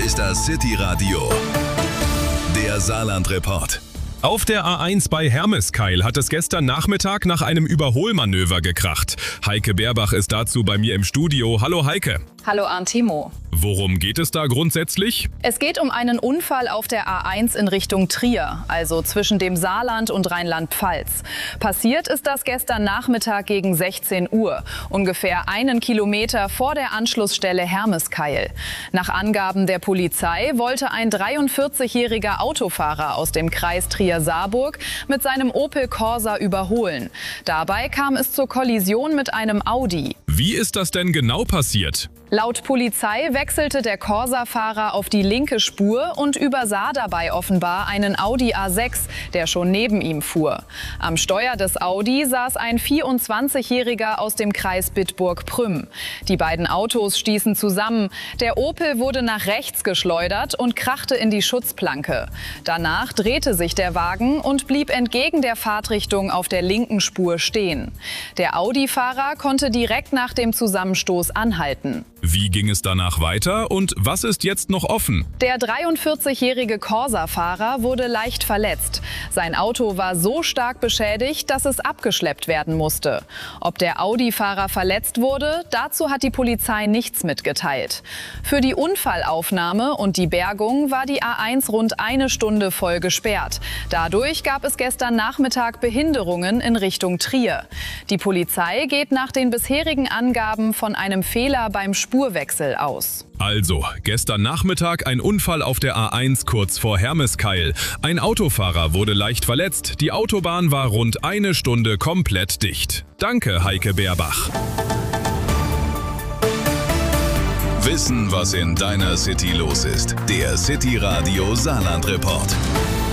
ist das City Radio, der Saarland-Report. Auf der A1 bei Hermeskeil hat es gestern Nachmittag nach einem Überholmanöver gekracht. Heike Berbach ist dazu bei mir im Studio. Hallo Heike. Hallo Arntimo. Worum geht es da grundsätzlich? Es geht um einen Unfall auf der A1 in Richtung Trier, also zwischen dem Saarland und Rheinland-Pfalz. Passiert ist das gestern Nachmittag gegen 16 Uhr, ungefähr 1 Kilometer vor der Anschlussstelle Hermeskeil. Nach Angaben der Polizei wollte ein 43-jähriger Autofahrer aus dem Kreis Trier-Saarburg mit seinem Opel Corsa überholen. Dabei kam es zur Kollision mit einem Audi. Wie ist das denn genau passiert? Laut Polizei wechselte der Corsa-Fahrer auf die linke Spur und übersah dabei offenbar einen Audi A6, der schon neben ihm fuhr. Am Steuer des Audi saß ein 24-Jähriger aus dem Kreis Bitburg-Prüm. Die beiden Autos stießen zusammen. Der Opel wurde nach rechts geschleudert und krachte in die Schutzplanke. Danach drehte sich der Wagen und blieb entgegen der Fahrtrichtung auf der linken Spur stehen. Der Audi-Fahrer konnte direkt nach dem Zusammenstoß anhalten. Wie ging es danach weiter und was ist jetzt noch offen? Der 43-jährige Corsa-Fahrer wurde leicht verletzt. Sein Auto war so stark beschädigt, dass es abgeschleppt werden musste. Ob der Audi-Fahrer verletzt wurde, dazu hat die Polizei nichts mitgeteilt. Für die Unfallaufnahme und die Bergung war die A1 rund 1 Stunde voll gesperrt. Dadurch gab es gestern Nachmittag Behinderungen in Richtung Trier. Die Polizei geht nach den bisherigen Angaben von einem Fehler beim Spurwechsel aus. Also, gestern Nachmittag ein Unfall auf der A1 kurz vor Hermeskeil. Ein Autofahrer wurde leicht verletzt. Die Autobahn war rund 1 Stunde komplett dicht. Danke, Heike Berbach. Wissen, was in deiner City los ist. Der City Radio Saarland-Report.